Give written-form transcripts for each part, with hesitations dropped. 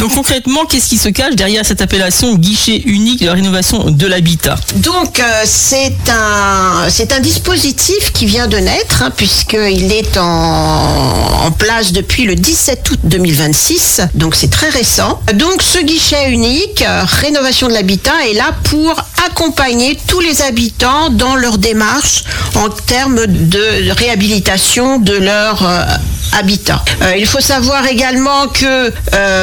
Donc concrètement, qu'est-ce qui se cache derrière cette appellation guichet unique de la rénovation de l'habitat? Donc c'est un dispositif qui vient de naître, puisqu'il est en place depuis le 17 août 2026, donc c'est très récent. Donc ce guichet unique, rénovation de l'habitat, est là pour accompagner tous les habitants dans leur démarche en termes de réhabilitation de leur habitat. Il faut savoir également que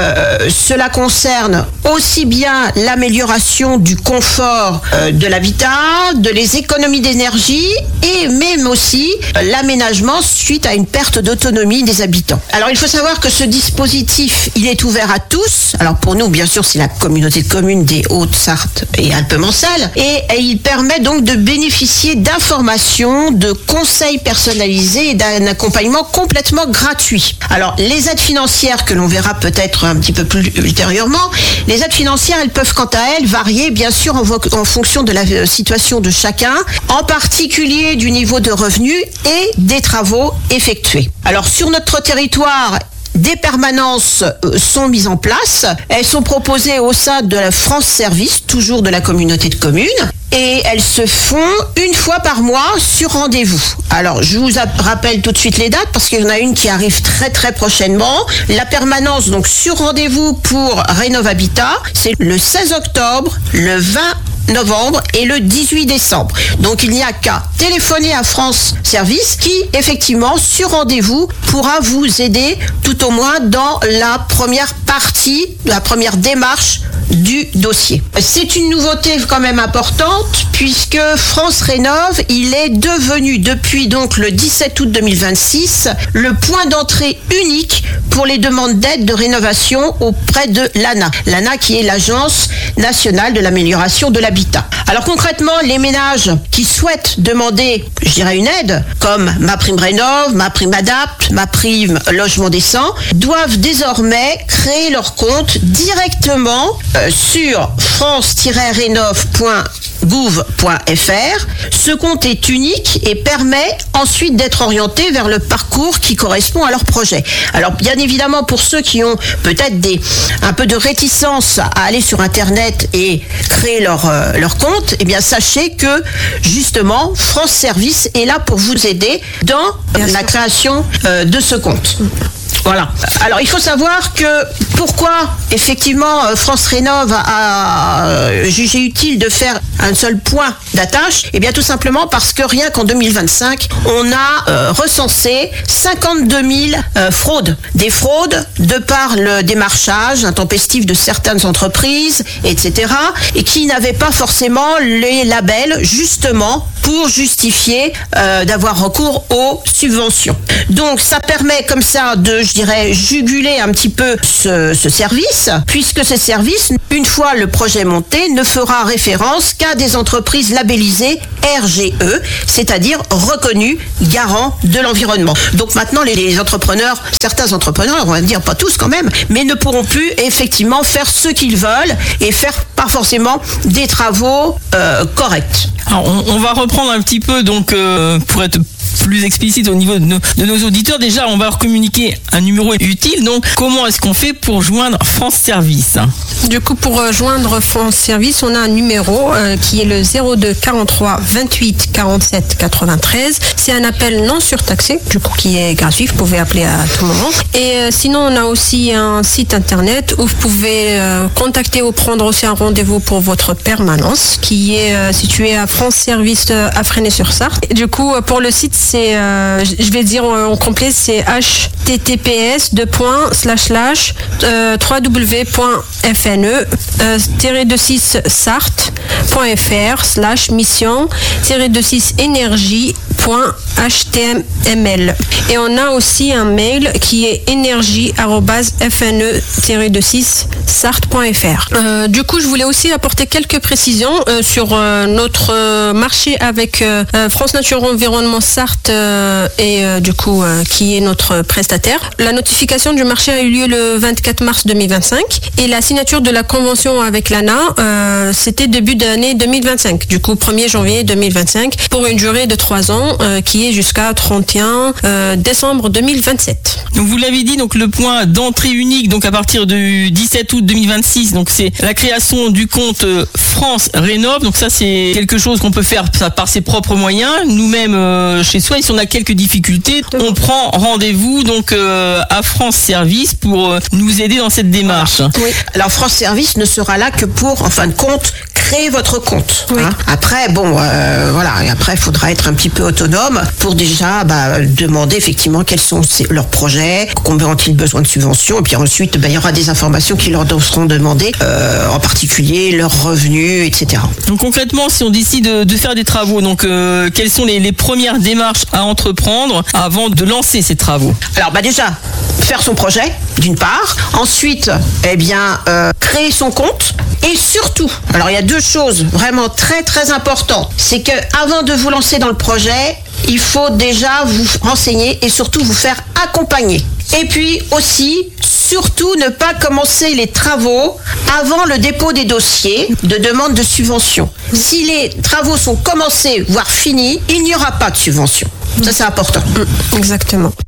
cela concerne aussi bien l'amélioration du confort de l'habitat, de les économies d'énergie et même aussi l'aménagement suite à une perte d'autonomie des habitants. Alors il faut savoir que ce dispositif, il est ouvert à tous. Alors pour nous, bien sûr, c'est la communauté de communes des Hautes-Sarthe et Alpes-Mancelles, et il permet donc de bénéficier d'informations, de conseils personnalisés et d'un accompagnement complètement gratuit. Alors les aides financières que l'on verra peut-être un petit peu plus ultérieurement, les aides financières, elles peuvent quant à elles varier bien sûr en fonction de la situation de chacun, en particulier du niveau de revenu et des travaux effectués. Alors sur notre territoire, des permanences sont mises en place. Elles sont proposées au sein de la France Service, toujours de la communauté de communes. Et elles se font une fois par mois sur rendez-vous. Alors, je vous rappelle tout de suite les dates parce qu'il y en a une qui arrive très très prochainement. La permanence, donc sur rendez-vous pour Rénov-Habitat, c'est le 16 octobre, le 20 novembre et le 18 décembre. Donc il n'y a qu'à téléphoner à France Service qui, effectivement, sur rendez-vous, pourra vous aider tout au moins dans la première partie, la première démarche du dossier. C'est une nouveauté quand même importante puisque France Rénov, il est devenu depuis donc le 17 août 2026 le point d'entrée unique pour les demandes d'aide de rénovation auprès de l'ANA. L'ANA qui est l'Agence nationale de l'amélioration de l'habitat. Alors concrètement, les ménages qui souhaitent demander, je dirais, une aide, comme ma prime rénov, ma prime adapt, ma prime logement décent, doivent désormais créer leur compte directement sur france-rénov.gouv.fr. Ce compte est unique et permet ensuite d'être orienté vers le parcours qui correspond à leur projet. Alors bien évidemment, pour ceux qui ont peut-être un peu de réticence à aller sur Internet et créer leur compte, eh bien sachez que justement France Service est là pour vous aider dans la création de ce compte. Voilà. Alors, il faut savoir que pourquoi, effectivement, France Rénov a jugé utile de faire un seul point d'attache. Eh bien, tout simplement parce que rien qu'en 2025, on a recensé 52 000 fraudes. Des fraudes de par le démarchage intempestif de certaines entreprises, etc. et qui n'avaient pas forcément les labels, justement, pour justifier d'avoir recours aux subventions. Donc, ça permet comme ça de, je dirais, juguler un petit peu ce service, puisque ce service, une fois le projet monté, ne fera référence qu'à des entreprises labellisées RGE, c'est-à-dire reconnues garants de l'environnement. Donc maintenant, les entrepreneurs, certains entrepreneurs, on va dire pas tous quand même, mais ne pourront plus effectivement faire ce qu'ils veulent et faire pas forcément des travaux corrects. Alors, on va reprendre un petit peu, donc, pour être plus explicite au niveau de nos auditeurs. Déjà, on va leur communiquer un numéro utile. Donc, comment est-ce qu'on fait pour joindre France Service? Du coup, pour joindre France Service, on a un numéro qui est le 02 43 28 47 93. C'est un appel non surtaxé, du coup, qui est gratuit. Vous pouvez appeler à tout moment. Et sinon, on a aussi un site internet où vous pouvez contacter ou prendre aussi un rendez-vous pour votre permanence, qui est situé à France Service à Fresnay-sur-Sarthe. Du coup, pour le site, c'est, je vais dire en complet, c'est https://www.fne-mission-énergie.html. Et on a aussi un mail qui est énergie@fne-sarthe.fr. Du coup, je voulais aussi apporter quelques précisions sur notre marché avec France Nature Environnement Sarthe et du coup qui est notre prestataire. La notification du marché a eu lieu le 24 mars 2025 et la signature de la convention avec l'ANA c'était début d'année 2025, du coup 1er janvier 2025 pour une durée de 3 ans qui est jusqu'à jusqu'à 31 décembre 2027. Donc vous l'avez dit, donc le point d'entrée unique, donc à partir du 17 août 2026, donc c'est la création du compte France Rénov'. Donc ça c'est quelque chose qu'on peut faire par ses propres moyens, nous-mêmes chez soi. Et si on a quelques difficultés, on prend rendez-vous donc à France Service pour nous aider dans cette démarche. Oui. Alors France Service ne sera là que pour, en fin de compte, créer votre compte. Oui. Hein. Après, bon, voilà. Et après, il faudra être un petit peu autonome pour déjà demander effectivement quels sont leurs projets, combien ont-ils besoin de subventions. Et puis ensuite, il y aura des informations qui leur seront demandées, en particulier leurs revenus, etc. Donc concrètement, si on décide de faire des travaux, donc quelles sont les premières démarches à entreprendre avant de lancer ces travaux? Alors déjà, faire son projet, d'une part. Ensuite, créer son compte. Et surtout, alors il y a deux choses vraiment très très importantes. C'est que avant de vous lancer dans le projet, il faut déjà vous renseigner et surtout vous faire accompagner. Et puis aussi, surtout ne pas commencer les travaux avant le dépôt des dossiers de demande de subvention. Si les travaux sont commencés, voire finis, il n'y aura pas de subvention. Ça, c'est important. Exactement.